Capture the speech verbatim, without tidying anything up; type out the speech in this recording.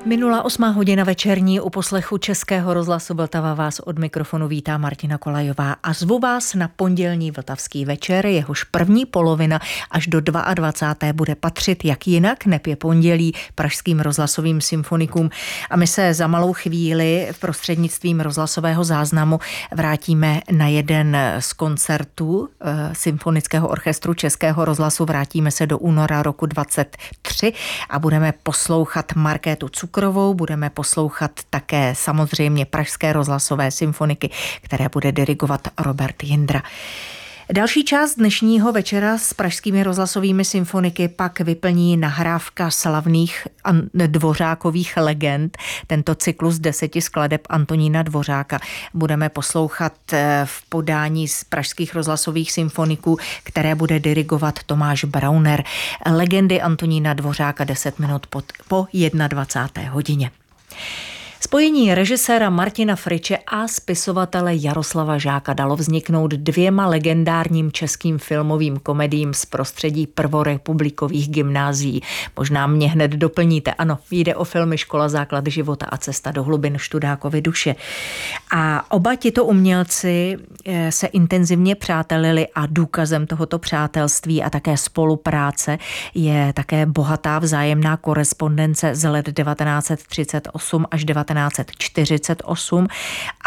Minula osmá hodina večerní u poslechu Českého rozhlasu Vltava vás od mikrofonu vítá Martina Kolajová a zvu vás na pondělní vltavský večer, jehož první polovina až do dvacáté druhé bude patřit jak jinak, neb je pondělí pražským rozhlasovým symfonikům. A my se za malou chvíli v prostřednictvím rozhlasového záznamu vrátíme na jeden z koncertů e, Symfonického orchestru Českého rozhlasu. Vrátíme se do února roku dvacet tři a budeme poslouchat Markétu Cukrovou, budeme poslouchat také samozřejmě pražské rozhlasové symfoniky, které bude dirigovat Robert Jindra. Další část dnešního večera s pražskými rozhlasovými symfoniky pak vyplní nahrávka slavných dvořákových legend. Tento cyklus deseti skladeb Antonína Dvořáka budeme poslouchat v podání z pražských rozhlasových symfoniků, které bude dirigovat Tomáš Brauner. Legendy Antonína Dvořáka deset minut po dvacáté jedné hodině. Spojení režiséra Martina Friče a spisovatele Jaroslava Žáka dalo vzniknout dvěma legendárním českým filmovým komediím z prostředí prvorepublikových gymnázií. Možná mě hned doplníte, ano, jde o filmy Škola základ života a Cesta do hlubin Študákovy duše. A oba tito umělci se intenzivně přátelili a důkazem tohoto přátelství a také spolupráce je také bohatá vzájemná korespondence z let devatenáct set třicet osm až devatenáct set čtyřicet osm